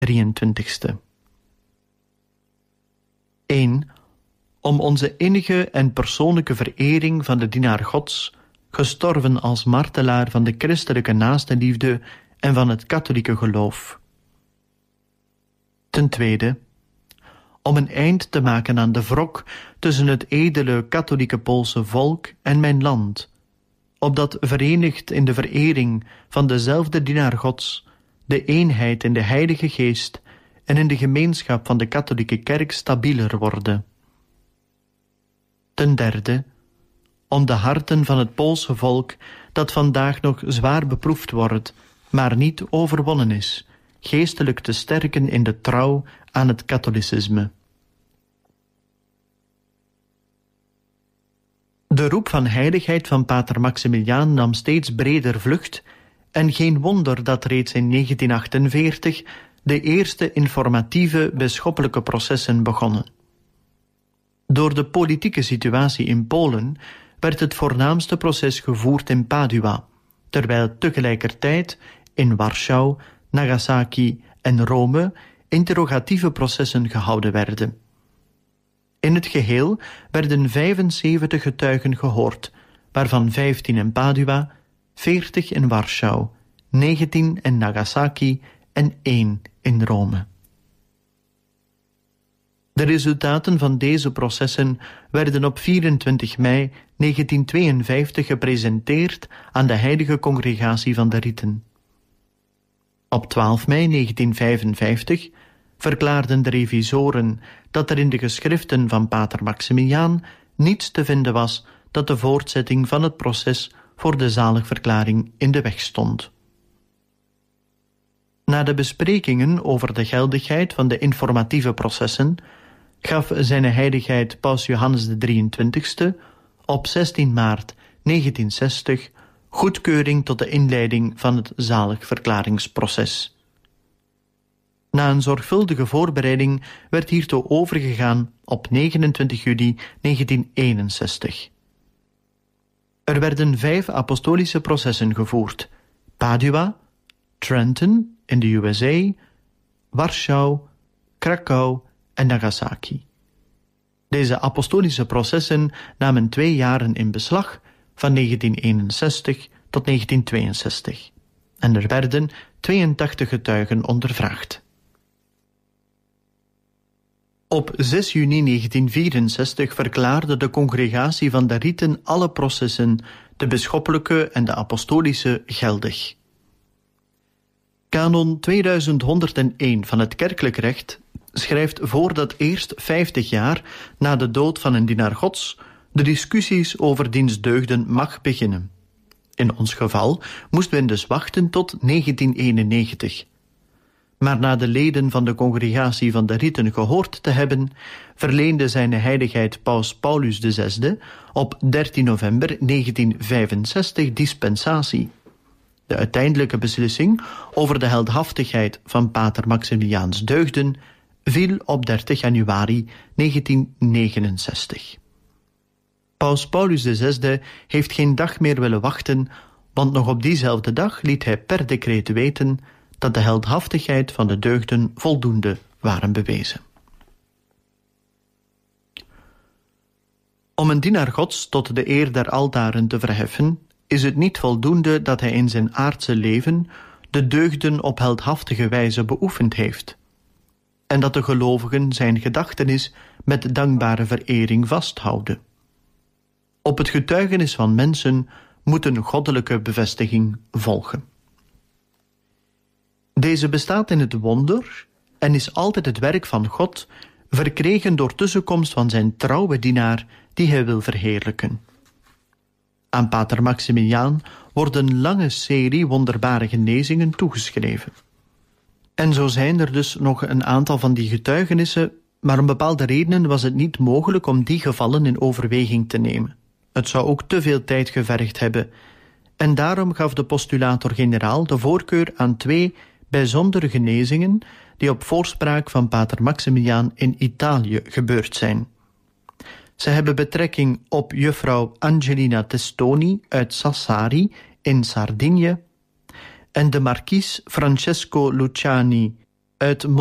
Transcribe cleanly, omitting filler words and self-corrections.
23e. 1. Om onze innige en persoonlijke verering van de dienaar Gods, gestorven als martelaar van de christelijke naastenliefde en van het katholieke geloof. Ten tweede, om een eind te maken aan de wrok tussen het edele katholieke Poolse volk en mijn land, opdat verenigd in de verering van dezelfde dienaar Gods, de eenheid in de Heilige Geest en in de gemeenschap van de katholieke kerk stabieler worden. Ten derde, om de harten van het Poolse volk, dat vandaag nog zwaar beproefd wordt, maar niet overwonnen is, geestelijk te sterken in de trouw aan het katholicisme. De roep van heiligheid van pater Maximiliaan nam steeds breder vlucht en geen wonder dat reeds in 1948 de eerste informatieve bisschoppelijke processen begonnen. Door de politieke situatie in Polen werd het voornaamste proces gevoerd in Padua, terwijl tegelijkertijd in Warschau, Nagasaki en Rome interrogatieve processen gehouden werden. In het geheel werden 75 getuigen gehoord, waarvan 15 in Padua, 40 in Warschau, 19 in Nagasaki en 1 in Rome. De resultaten van deze processen werden op 24 mei 1952 gepresenteerd aan de Heilige Congregatie van de Riten. Op 12 mei 1955 verklaarden de revisoren dat er in de geschriften van pater Maximiliaan niets te vinden was dat de voortzetting van het proces voor de zaligverklaring in de weg stond. Na de besprekingen over de geldigheid van de informatieve processen gaf zijne heiligheid Paus Johannes de 23e op 16 maart 1960 goedkeuring tot de inleiding van het zaligverklaringsproces. Na een zorgvuldige voorbereiding werd hiertoe overgegaan op 29 juli 1961. Er werden 5 apostolische processen gevoerd: Padua, Trenton in de USA, Warschau, Krakau en Nagasaki. Deze apostolische processen namen 2 jaren in beslag, van 1961 tot 1962. En er werden 82 getuigen ondervraagd. Op 6 juni 1964 verklaarde de Congregatie van de Riten alle processen, de bisschoppelijke en de apostolische, geldig. Kanon 2101 van het kerkelijk recht schrijft voor dat eerst 50 jaar na de dood van een dienaar Gods de discussies over diens deugden mag beginnen. In ons geval moesten we dus wachten tot 1991. Maar na de leden van de Congregatie van de Riten gehoord te hebben, verleende zijne heiligheid Paus Paulus VI op 13 november 1965 dispensatie. De uiteindelijke beslissing over de heldhaftigheid van pater Maximiliaans deugden viel op 30 januari 1969. Paus Paulus VI heeft geen dag meer willen wachten, want nog op diezelfde dag liet hij per decreet weten dat de heldhaftigheid van de deugden voldoende waren bewezen. Om een dienaar Gods tot de eer der altaren te verheffen, is het niet voldoende dat hij in zijn aardse leven de deugden op heldhaftige wijze beoefend heeft, en dat de gelovigen zijn gedachtenis met dankbare verering vasthouden. Op het getuigenis van mensen moet een goddelijke bevestiging volgen. Deze bestaat in het wonder en is altijd het werk van God, verkregen door tussenkomst van zijn trouwe dienaar die hij wil verheerlijken. Aan pater Maximiliaan wordt een lange serie wonderbare genezingen toegeschreven. En zo zijn er dus nog een aantal van die getuigenissen, maar om bepaalde redenen was het niet mogelijk om die gevallen in overweging te nemen. Het zou ook te veel tijd gevergd hebben. En daarom gaf de postulator-generaal de voorkeur aan 2 bijzondere genezingen die op voorspraak van pater Maximiliaan in Italië gebeurd zijn. Ze hebben betrekking op juffrouw Angelina Testoni uit Sassari in Sardinië en de markies Francesco Luciani uit